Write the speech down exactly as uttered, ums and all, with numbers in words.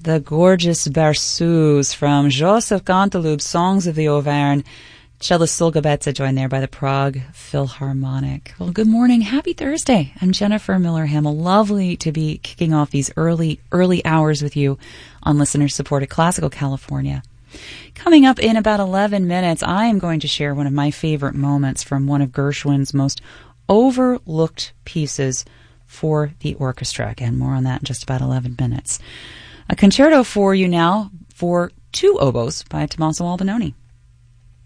the gorgeous Berceuse from Joseph Canteloup's Songs of the Auvergne. Cellist Olga Betza joined there by the Prague Philharmonic. Well, good morning. Happy Thursday. I'm Jennifer Miller-Hamill. Lovely to be kicking off these early, early hours with you on listener-supported Classical California. Coming up in about eleven minutes, I am going to share one of my favorite moments from one of Gershwin's most overlooked pieces for the orchestra. Again, more on that in just about eleven minutes. A concerto for you now for two oboes by Tommaso Albinoni.